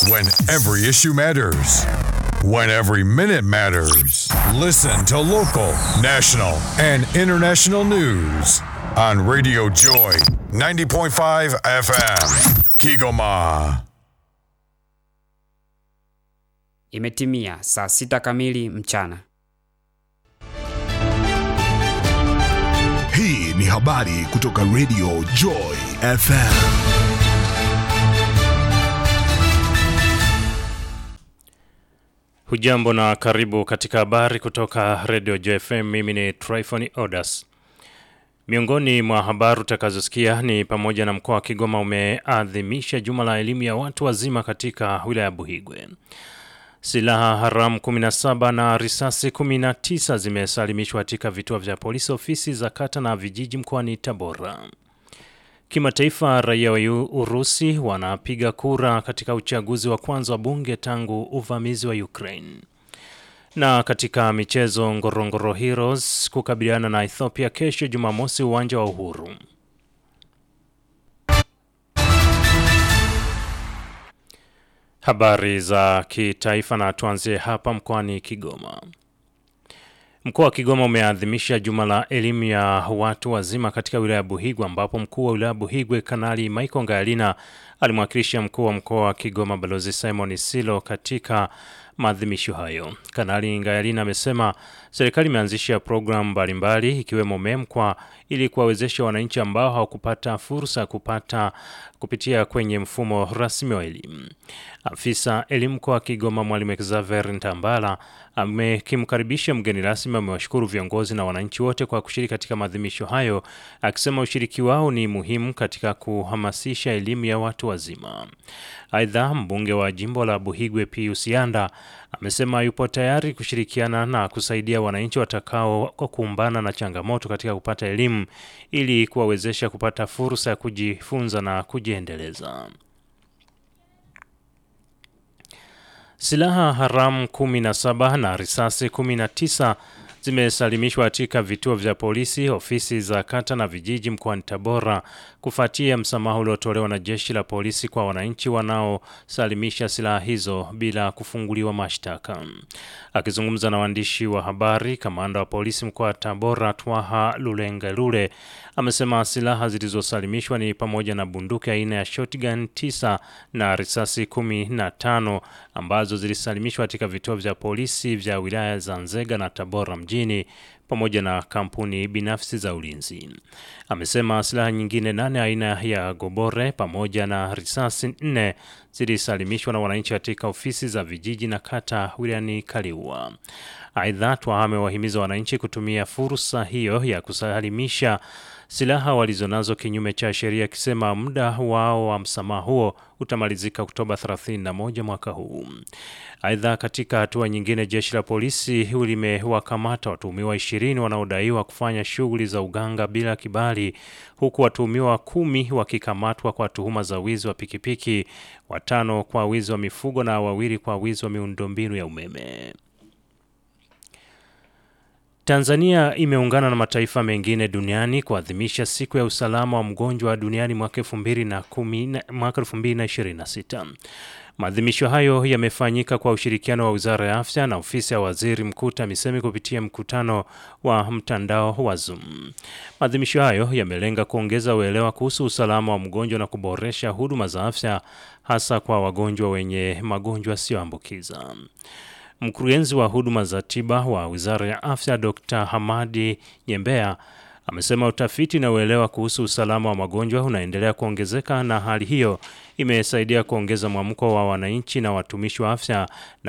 When every issue matters. When every minute matters. Listen to local, national, and international news on Radio Joy 90.5 FM. Kigoma. Imetimia saa 6 kamili mchana. Hii ni habari kutoka Radio Joy FM. Hujambo na karibu katika habari kutoka Radio Joy FM. Mimi ni Tryphon Odas. Miongoni mwa habari utakazosikia ni pamoja na mkoa wa Kigoma umeadhimisha juma la elimu ya watu wazima katika wilaya ya Buhigwe. Silaha haramu 17 na risasi 19 zimesalimishwa katika vituo vya polisi, ofisi za kata na vijiji mkoani Tabora. Kimataifa, raia wa Urusi wanapiga kura katika uchaguzi wa kwanza wa bunge tangu uvamizi wa Ukraine. Na katika michezo, Ngorongoro Heroes kukabiliana na Ethiopia kesho Jumamosi uwanja wa Uhuru. Habari za kitaifa na tuanzie hapa mkoani Kigoma. Mkoa wa Kigoma umeadhimisha juma la elimu ya watu wazima katika wilaya ya Buhigwe, ambapo mkuu wa wilaya ya Buhigwe Kanali Michael Ngayalina alimwakilisha mkuu wa mkoa wa Kigoma Balozi Simon Silo katika maadhimisho hayo. Kanali Ngayalina amesema serikali imeanzisha programu mbalimbali ikiwemo MEMKWA ili kuwawezesha wananchi ambao hawakupata fursa kupitia kwenye mfumo rasmi wa elimu. Afisa elimu kwa Kigoma Mwalimu Xavier Ntambala amekimkaribisha mgeni rasmi, amewashukuru viongozi na wananchi wote kwa kushiriki katika maadhimisho hayo, akisema ushiriki wao ni muhimu katika kuhamasisha elimu ya watu wazima. Aidha, mbunge wa jimbo la Buhigwe Pius Yanda amesema yupo tayari kushirikiana na kusaidia wananchi watakao kukumbana na changamoto katika kupata elimu ili kuwawezesha kupata fursa ya kujifunza na kujiendeleza. Silaha haramu 17 na risasi 19 zimesalimishwa katika vituo vya polisi, ofisi za kata na vijiji mkoani Tabora kufuatia msamaha uliotolewa na jeshi la polisi kwa wananchi wanaosalimisha silaha hizo bila kufunguliwa mashtaka. Akizungumza na waandishi wa habari, kamanda wa polisi mkoa wa Tabora Twaha Lulengelule amesema silaha zilizosalimishwa ni pamoja na bunduki aina ya shotgun 9 na risasi 15 ambazo zilisalimishwa katika vituo vya polisi vya wilaya za Nzega na Tabora mjini pamoja na kampuni binafsi za ulinzi. Amesema silaha nyingine 8 aina ya gobore pamoja na risasi 4 zilisalimishwa na wananchi katika ofisi za vijiji na kata wilayani Kaliua. Aidha, Twaha amewahimiza wananchi kutumia fursa hiyo ya kusalimisha silaha walizonazo kinyume cha sheria, akisema muda wao wa msamaha huo utamalizika Oktoba 31 mwaka huu. Aidha, katika hatua nyingine, jeshi la polisi limewakamata watuhumiwa 20 wanaodaiwa kufanya shughuli za uganga bila kibali, huku watuhumiwa 10 wakikamatwa kwa tuhuma za wizi wa pikipiki, 5 kwa wizi wa mifugo na 2 kwa wizi wa miundombinu ya umeme. Tanzania imeungana na mataifa mengine duniani kuadhimisha siku ya usalama wa mgonjwa duniani mwaka 2026. Maadhimisho hayo yamefanyika kwa ushirikiano wa Wizara ya Afya na Ofisi ya Waziri Mkuu TAMISEMI kupitia mkutano wa mtandao wa Zoom. Maadhimisho hayo yamelenga kuongeza uelewa kuhusu usalama wa mgonjwa na kuboresha huduma za afya hasa kwa wagonjwa wenye magonjwa yasiyoambukiza. Mkurugenzi wa huduma za tiba wa Wizara ya Afya Dr. Hamadi Nyembea amesema utafiti na uelewa kuhusu usalama wa magonjwa unaendelea kuongezeka, na hali hiyo imesaidia kuongeza mwamko wa wananchi na watumishi wa afya